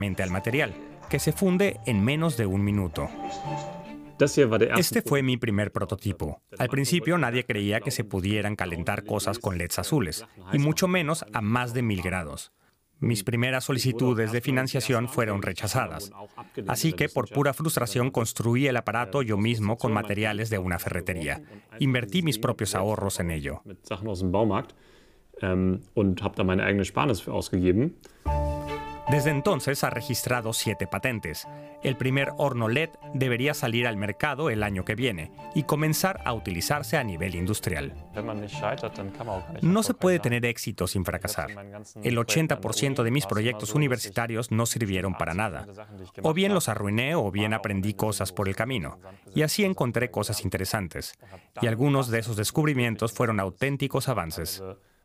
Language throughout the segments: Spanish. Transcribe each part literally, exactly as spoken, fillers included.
al material, que se funde en menos de un minuto. Este fue mi primer prototipo. Al principio nadie creía que se pudieran calentar cosas con L E Ds azules, y mucho menos a más de mil grados. Mis primeras solicitudes de financiación fueron rechazadas. Así que, por pura frustración, construí el aparato yo mismo con materiales de una ferretería. Invertí mis propios ahorros en ello. Desde entonces ha registrado siete patentes. El primer horno L E D debería salir al mercado el año que viene y comenzar a utilizarse a nivel industrial. No se puede tener éxito sin fracasar. El ochenta por ciento de mis proyectos universitarios no sirvieron para nada. O bien los arruiné o bien aprendí cosas por el camino. Y así encontré cosas interesantes. Y algunos de esos descubrimientos fueron auténticos avances.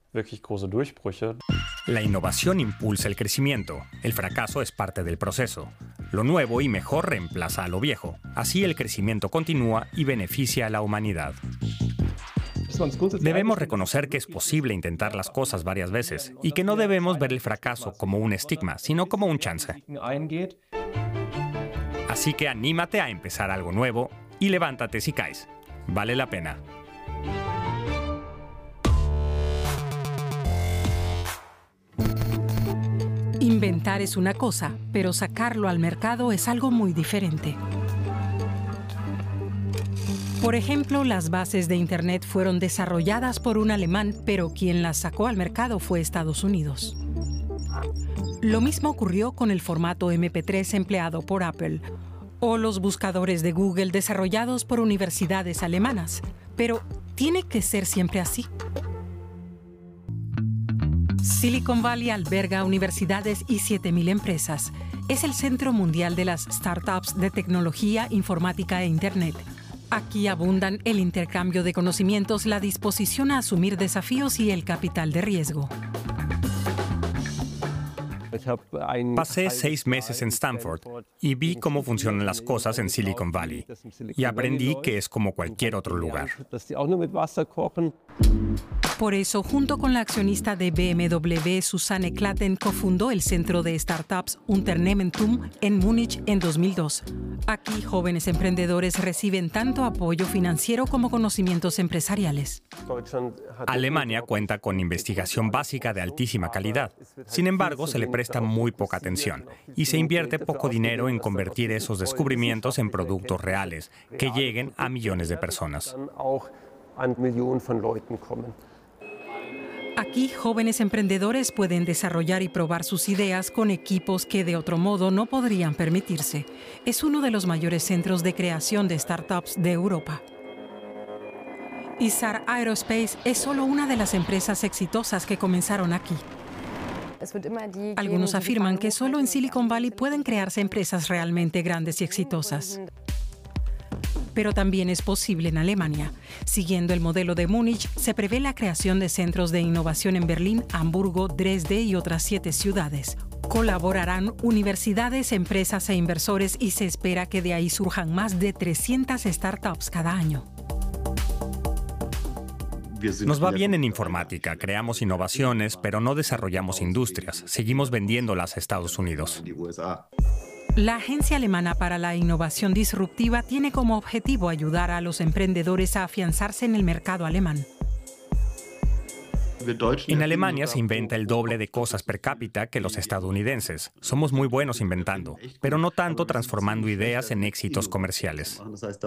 La innovación impulsa el crecimiento. El fracaso es parte del proceso. Lo nuevo y mejor reemplaza a lo viejo. Así el crecimiento continúa y beneficia a la humanidad. Debemos reconocer que es posible intentar las cosas varias veces y que no debemos ver el fracaso como un estigma, sino como un chance. Así que anímate a empezar algo nuevo y levántate si caes. Vale la pena. Inventar es una cosa, pero sacarlo al mercado es algo muy diferente. Por ejemplo, las bases de Internet fueron desarrolladas por un alemán, pero quien las sacó al mercado fue Estados Unidos. Lo mismo ocurrió con el formato eme pe tres empleado por Apple, o los buscadores de Google desarrollados por universidades alemanas. Pero, ¿tiene que ser siempre así? Silicon Valley alberga universidades y siete mil empresas. Es el centro mundial de las startups de tecnología, informática e Internet. Aquí abundan el intercambio de conocimientos, la disposición a asumir desafíos y el capital de riesgo. Pasé seis meses en Stanford y vi cómo funcionan las cosas en Silicon Valley. Y aprendí que es como cualquier otro lugar. Por eso, junto con la accionista de be eme doble u, Susanne Klatten, cofundó el Centro de Startups Unternehmertum en Múnich en dos mil dos. Aquí, jóvenes emprendedores reciben tanto apoyo financiero como conocimientos empresariales. Alemania cuenta con investigación básica de altísima calidad. Sin embargo, se le presta muy poca atención y se invierte poco dinero en convertir esos descubrimientos en productos reales que lleguen a millones de personas. Aquí, jóvenes emprendedores pueden desarrollar y probar sus ideas con equipos que de otro modo no podrían permitirse. Es uno de los mayores centros de creación de startups de Europa. Isar Aerospace es solo una de las empresas exitosas que comenzaron aquí. Algunos afirman que solo en Silicon Valley pueden crearse empresas realmente grandes y exitosas. Pero también es posible en Alemania. Siguiendo el modelo de Múnich, se prevé la creación de centros de innovación en Berlín, Hamburgo, Dresde y otras siete ciudades. Colaborarán universidades, empresas e inversores y se espera que de ahí surjan más de trescientas startups cada año. Nos va bien en informática, creamos innovaciones, pero no desarrollamos industrias. Seguimos vendiéndolas a Estados Unidos. La Agencia Alemana para la Innovación Disruptiva tiene como objetivo ayudar a los emprendedores a afianzarse en el mercado alemán. En Alemania se inventa el doble de cosas per cápita que los estadounidenses. Somos muy buenos inventando, pero no tanto transformando ideas en éxitos comerciales.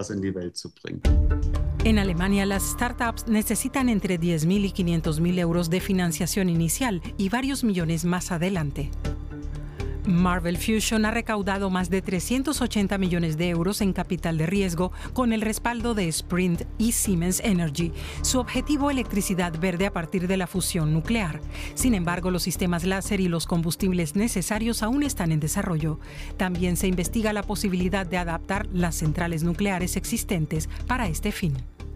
En Alemania, las startups necesitan entre diez mil y quinientos mil euros de financiación inicial y varios millones más adelante. Marvel Fusion ha recaudado más de trescientos ochenta millones de euros en capital de riesgo con el respaldo de Sprint y Siemens Energy. Su objetivo, electricidad verde a partir de la fusión nuclear. Sin embargo, los sistemas láser y los combustibles necesarios aún están en desarrollo. También se investiga la posibilidad de adaptar las centrales nucleares existentes para este fin.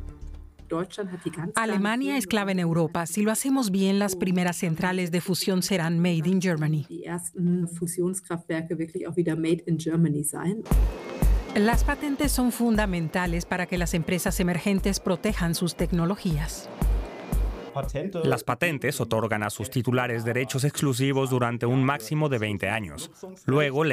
Alemania es clave en Europa. Si lo hacemos bien, las primeras centrales de fusión serán made in Germany. Las patentes son fundamentales para que las empresas emergentes protejan sus tecnologías. Las patentes otorgan a sus titulares derechos exclusivos durante un máximo de veinte años. Luego,